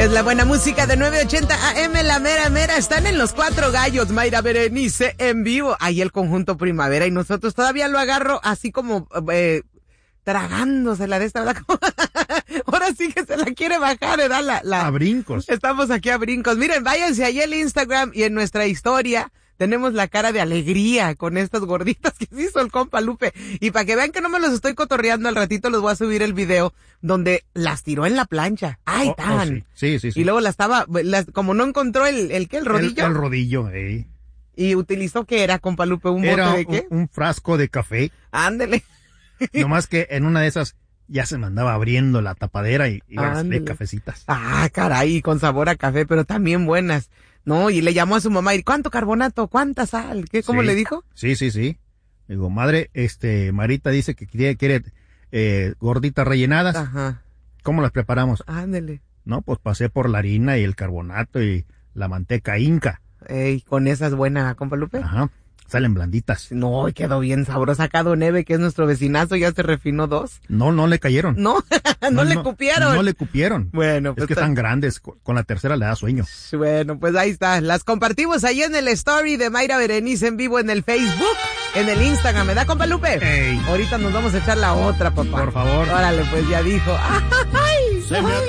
Es la buena música de 980 AM, la mera mera. Están en los 4 gallos, Mayra Berenice en vivo. Ahí el conjunto Primavera y nosotros todavía lo agarro así como tragándosela de esta, ¿verdad? Ahora sí que se la quiere bajar, ¿verdad? A brincos. Estamos aquí a brincos. Miren, váyanse ahí al Instagram y en nuestra historia tenemos la cara de alegría con estas gorditas que se hizo el compa Lupe. Y para que vean que no me los estoy cotorreando, al ratito les voy a subir el video donde las tiró en la plancha. ¡Ay, tan! Sí. Y luego como no encontró el rodillo. El rodillo, Y utilizó, ¿qué era, compa Lupe? ¿Un bote de qué? Un frasco de café. Ándele. Nomás que en una de esas ya se me andaba abriendo la tapadera y de cafecitas. Ah, caray, con sabor a café, pero también buenas. No, y le llamó a su mamá, ¿y cuánto carbonato? ¿Cuánta sal? ¿Cómo le dijo? Sí. Digo, madre, Marita dice que quiere gorditas rellenadas. Ajá. ¿Cómo las preparamos? Ándele. No, pues pasé por la harina y el carbonato y la manteca inca. Ey, con esas buenas, compa Lupe. Ajá. Salen blanditas. No, quedó bien sabrosa. Acá Don Eve, que es nuestro vecinazo, ya se refinó 2. No le cayeron. No, no le cupieron. No le cupieron. Bueno, pues. Es que están grandes, con la tercera le da sueño. Bueno, pues ahí está. Las compartimos ahí en el story de Mayra Berenice en vivo en el Facebook, en el Instagram. ¿Me da, compa Lupe? Ey. Ahorita nos vamos a echar la otra, papá. Por favor. Órale, pues ya dijo. ¡Ay!